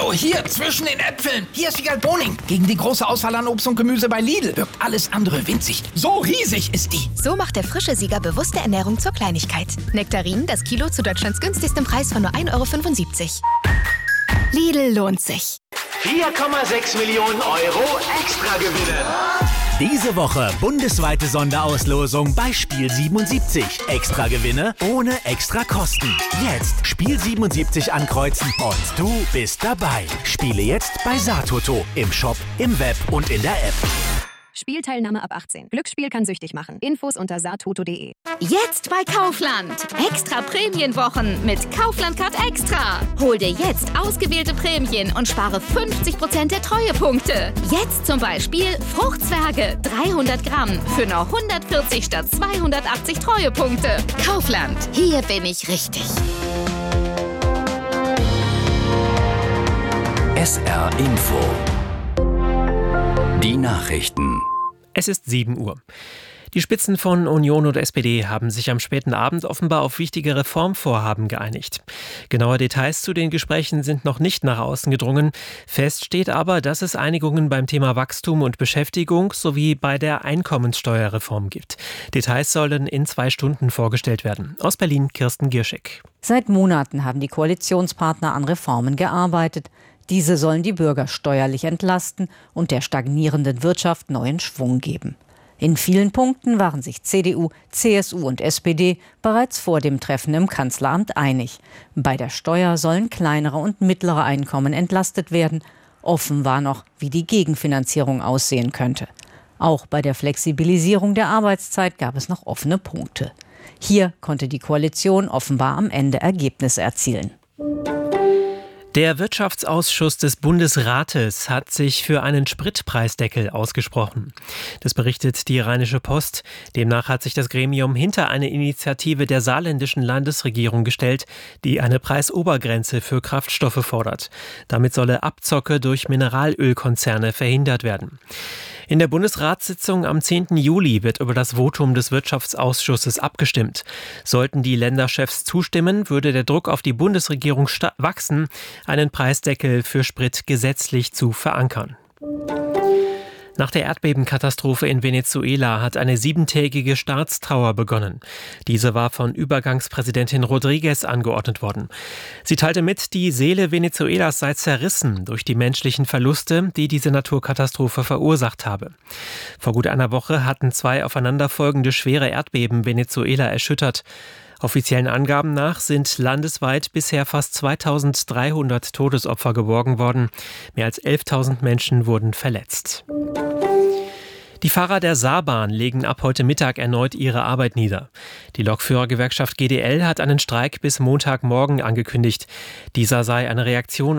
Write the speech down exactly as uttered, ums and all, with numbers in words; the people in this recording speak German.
So, hier, zwischen den Äpfeln. Hier ist Sigal Boning. Gegen die große Auswahl an Obst und Gemüse bei Lidl wirkt alles andere winzig. So riesig ist die. So macht der frische Sieger bewusste Ernährung zur Kleinigkeit. Nektarinen, das Kilo zu Deutschlands günstigstem Preis von nur ein Euro fünfundsiebzig. Lidl lohnt sich. vier Komma sechs Millionen Euro extra gewinnen. Diese Woche bundesweite Sonderauslosung bei Spiel siebenundsiebzig. Extra Gewinne ohne extra Kosten. Jetzt Spiel siebenundsiebzig ankreuzen und du bist dabei. Spiele jetzt bei Satoto, im Shop, im Web und in der App. Spielteilnahme ab achtzehn. Glücksspiel kann süchtig machen. Infos unter satoto punkt de. Jetzt bei Kaufland. Extra Prämienwochen mit Kaufland Card Extra. Hol dir jetzt ausgewählte Prämien und spare fünfzig Prozent der Treuepunkte. Jetzt zum Beispiel Fruchtzwerge dreihundert Gramm für nur hundertvierzig statt zweihundertachtzig Treuepunkte. Kaufland. Hier bin ich richtig. S R Info. Die Nachrichten. Es ist sieben Uhr. Die Spitzen von Union und S P D haben sich am späten Abend offenbar auf wichtige Reformvorhaben geeinigt. Genaue Details zu den Gesprächen sind noch nicht nach außen gedrungen. Fest steht aber, dass es Einigungen beim Thema Wachstum und Beschäftigung sowie bei der Einkommenssteuerreform gibt. Details sollen in zwei Stunden vorgestellt werden. Aus Berlin Kirsten Gierschek. Seit Monaten haben die Koalitionspartner an Reformen gearbeitet. Diese sollen die Bürger steuerlich entlasten und der stagnierenden Wirtschaft neuen Schwung geben. In vielen Punkten waren sich C D U, C S U und S P D bereits vor dem Treffen im Kanzleramt einig. Bei der Steuer sollen kleinere und mittlere Einkommen entlastet werden. Offen war noch, wie die Gegenfinanzierung aussehen könnte. Auch bei der Flexibilisierung der Arbeitszeit gab es noch offene Punkte. Hier konnte die Koalition offenbar am Ende Ergebnisse erzielen. Der Wirtschaftsausschuss des Bundesrates hat sich für einen Spritpreisdeckel ausgesprochen. Das berichtet die Rheinische Post. Demnach hat sich das Gremium hinter eine Initiative der saarländischen Landesregierung gestellt, die eine Preisobergrenze für Kraftstoffe fordert. Damit solle Abzocke durch Mineralölkonzerne verhindert werden. In der Bundesratssitzung am zehnten Juli wird über das Votum des Wirtschaftsausschusses abgestimmt. Sollten die Länderchefs zustimmen, würde der Druck auf die Bundesregierung sta- wachsen, einen Preisdeckel für Sprit gesetzlich zu verankern. Nach der Erdbebenkatastrophe in Venezuela hat eine siebentägige Staatstrauer begonnen. Diese war von Übergangspräsidentin Rodriguez angeordnet worden. Sie teilte mit, die Seele Venezuelas sei zerrissen durch die menschlichen Verluste, die diese Naturkatastrophe verursacht habe. Vor gut einer Woche hatten zwei aufeinanderfolgende schwere Erdbeben Venezuela erschüttert. Offiziellen Angaben nach sind landesweit bisher fast zweitausenddreihundert Todesopfer geborgen worden. Mehr als elftausend Menschen wurden verletzt. Die Fahrer der Saarbahn legen ab heute Mittag erneut ihre Arbeit nieder. Die Lokführergewerkschaft G D L hat einen Streik bis Montagmorgen angekündigt. Dieser sei eine Reaktion